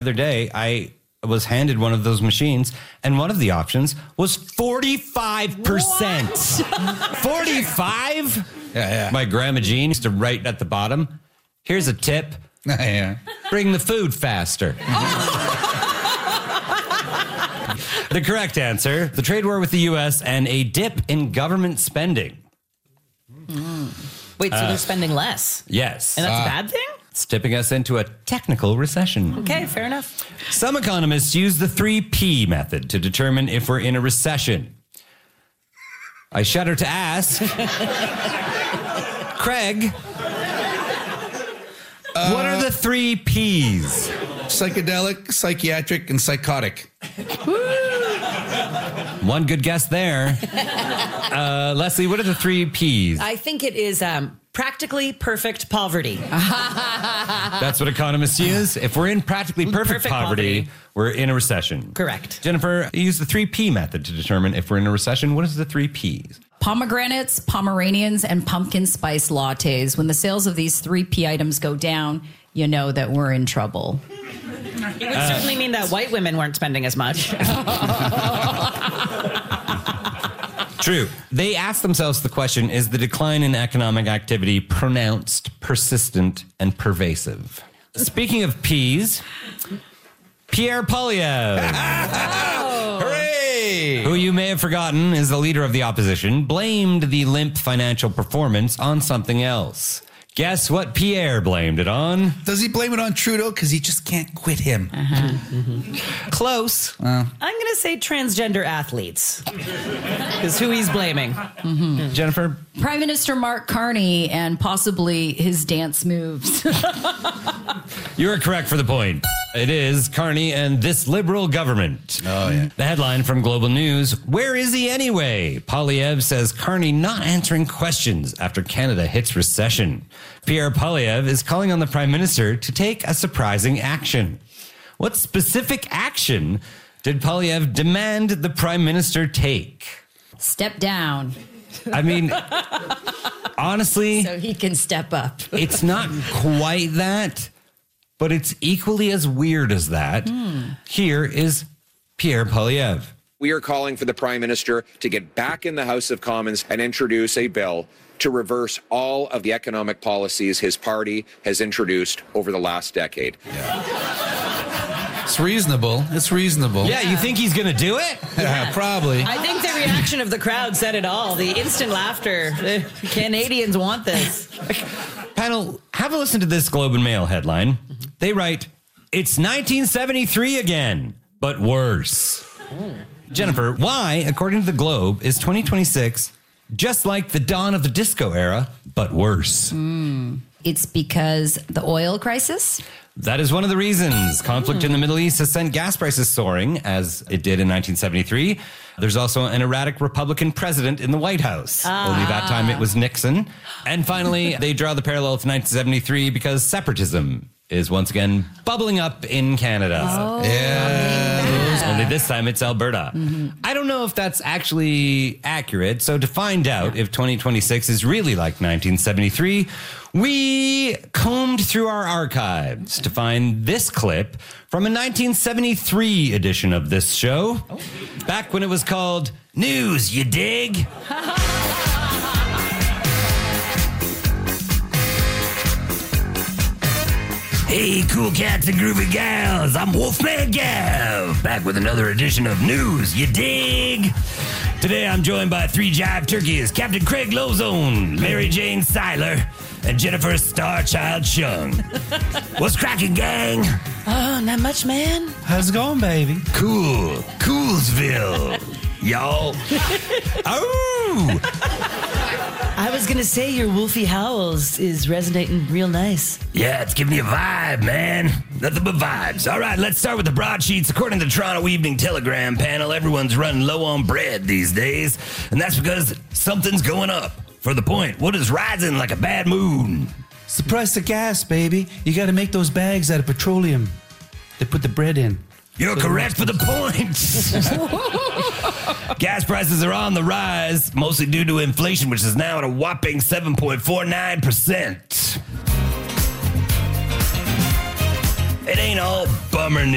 other day, I was handed one of those machines, and one of the options was 45%. 45? Yeah. My grandma Jean used to write at the bottom, here's a tip. Yeah. Bring the food faster. The correct answer, the trade war with the U.S. and a dip in government spending. Wait, so they're spending less? Yes. And that's a bad thing? It's tipping us into a technical recession. Okay, fair enough. Some economists use the 3P method to determine if we're in a recession. I shudder to ask, Craig, what are the 3 Ps? Psychedelic, psychiatric, and psychotic. One good guess there. Leslie, what are the 3 Ps? I think it is practically perfect poverty. That's what economists use. If we're in practically perfect poverty, we're in a recession. Correct. Jennifer, you use the 3P method to determine if we're in a recession. What is the 3 Ps? Pomegranates, Pomeranians, and pumpkin spice lattes. When the sales of these 3P items go down, you know that we're in trouble. It would certainly mean that white women weren't spending as much. True. They ask themselves the question, is the decline in economic activity pronounced, persistent, and pervasive? Speaking of P's, Pierre Poilievre, Hooray! who you may have forgotten is the leader of the opposition, blamed the limp financial performance on something else. Guess what Pierre blamed it on? Does he blame it on Trudeau? Because he just can't quit him. Close. I'm going to say transgender athletes is who he's blaming. Jennifer? Prime Minister Mark Carney and possibly his dance moves. You are correct for the point. It is Carney and this liberal government. Oh, yeah. The headline from Global News, where is he anyway? Poilievre says Carney not answering questions after Canada hits recession. Pierre Poilievre is calling on the Prime Minister to take a surprising action. What specific action did Poilievre demand the Prime Minister take? Step down I mean, honestly, so he can step up. it's not quite that, but it's equally as weird as that. Here is Pierre Poilievre. We are calling for the Prime Minister to get back in the House of Commons and introduce a bill to reverse all of the economic policies his party has introduced over the last decade. It's reasonable. It's reasonable. Yeah, you think he's going to do it? Yeah, probably. I think the reaction of the crowd said it all. The instant laughter. The Canadians want this. Panel, have a listen to this Globe and Mail headline. They write, it's 1973 again, but worse. Jennifer, why, according to the Globe, is 2026 just like the dawn of the disco era, but worse? It's because the oil crisis. That is one of the reasons. Conflict in the Middle East has sent gas prices soaring, as it did in 1973. There's also an erratic Republican president in the White House. Only that time it was Nixon. And finally, they draw the parallel to 1973 because separatism is once again bubbling up in Canada. Only this time it's Alberta. I don't know if that's actually accurate. So to find out if 2026 is really like 1973, we combed through our archives to find this clip from a 1973 edition of this show. Back when it was called News, You Dig? Hey, cool cats and groovy gals, I'm Wolfman Gav, back with another edition of News, You Dig? Today I'm joined by 3 jive turkeys, Captain Craig Lozone, Mary Jane Seiler, and Jennifer Starchild Chung. What's cracking, gang? Oh, not much, man. How's it going, baby? Cool. Coolsville. Y'all. Oh! I was going to say your Wolfie Howls is resonating real nice. Yeah, it's giving you a vibe, man. Nothing but vibes. All right, let's start with the broadsheets. According to the Toronto Evening Telegram panel, everyone's running low on bread these days. And that's because something's going up. For the point, what is rising like a bad moon? It's the price of gas, baby. You got to make those bags out of petroleum. They put the bread in. You're correct for the point. Gas prices are on the rise, mostly due to inflation, which is now at a whopping 7.49%. It ain't all bummer news.